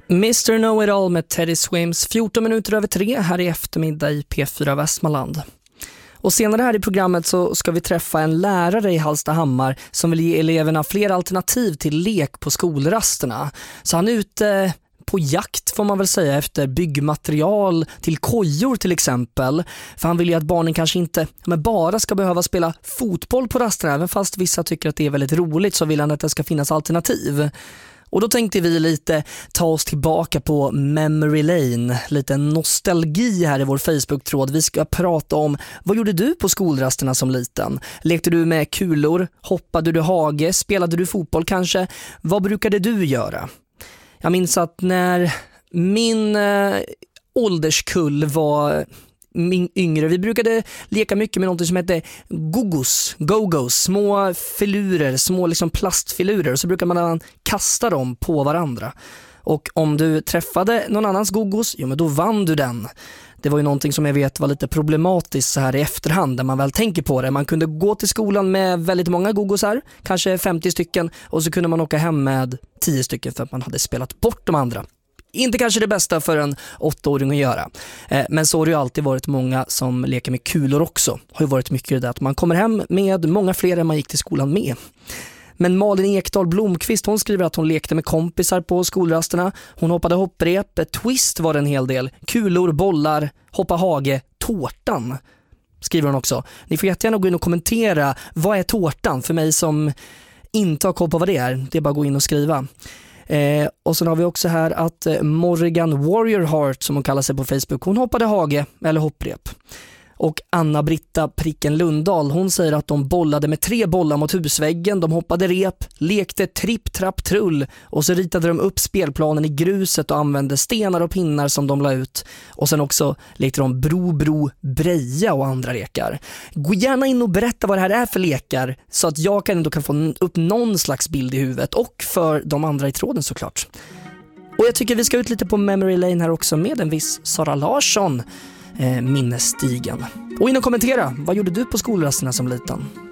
Mr. Know-It-All med Teddy Swims 14 minuter över 3 här i eftermiddag i P4 Västmanland. Och senare här i programmet så ska vi träffa en lärare i Hallstahammar som vill ge eleverna fler alternativ till lek på skolrasterna. Så han är ute på jakt får man väl säga efter byggmaterial till kojor till exempel. För han vill ju att barnen kanske inte bara ska behöva spela fotboll på rasterna. Även fast vissa tycker att det är väldigt roligt så vill han att det ska finnas alternativ. Och då tänkte vi lite ta oss tillbaka på Memory Lane, lite nostalgi här i vår Facebook-tråd. Vi ska prata om, vad gjorde du på skolrasterna som liten? Lekte du med kulor? Hoppade du hage? Spelade du fotboll kanske? Vad brukade du göra? Jag minns att när min ålderskull var yngre, vi brukade leka mycket med något som hette go-gos, små filurer, små liksom plastfilurer, och så brukar man kasta dem på varandra. Och om du träffade någon annans gogos, men då vann du den. Det var ju någonting som jag vet var lite problematiskt så här i efterhand när man väl tänker på det. Man kunde gå till skolan med väldigt många gogosar, kanske 50 stycken, och så kunde man åka hem med 10 stycken för att man hade spelat bort de andra. Inte kanske det bästa för en 8-åring att göra. Men så har det ju alltid varit många som leker med kulor också. Har ju varit mycket det att man kommer hem med många fler än man gick till skolan med. Men Malin Ekdahl Blomqvist, hon skriver att hon lekte med kompisar på skolrasterna. Hon hoppade hopprep, twist var det en hel del. Kulor, bollar, hoppa hage, tårtan skriver hon också. Ni får jättegärna gå in och kommentera, vad är tårtan? För mig som inte har koll på vad det är bara att gå in och skriva. Och sen har vi också här att Morrigan Warrior Heart, som hon kallar sig på Facebook, hon hoppade hage eller hopprep. Och Anna-Britta Pricken Lundahl, hon säger att de bollade med 3 bollar mot husväggen, de hoppade rep, lekte tripp, trapp, trull, och så ritade de upp spelplanen i gruset och använde stenar och pinnar som de la ut. Och sen också lekte de bro, breja och andra lekar. Gå gärna in och berätta vad det här är för lekar så att jag ändå kan få upp någon slags bild i huvudet, och för de andra i tråden såklart. Och jag tycker vi ska ut lite på Memory Lane här också med en viss Sara Larsson, minnesstigen. Och in och kommentera, vad gjorde du på skolrasterna som liten?